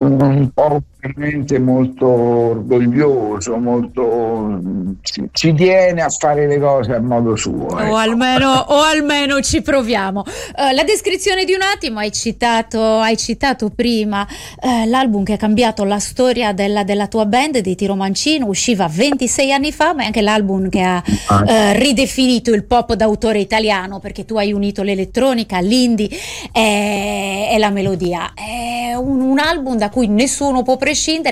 un po' veramente molto orgoglioso, molto ci tiene a fare le cose a modo suo, O ecco. almeno ci proviamo. La descrizione di un attimo, hai citato prima l'album che ha cambiato la storia della tua band di Tiro Mancino, usciva 26 anni fa, ma è anche l'album che ha ridefinito il pop d'autore italiano, perché tu hai unito l'elettronica, l'indie e la melodia. È un album da cui nessuno può prescindere.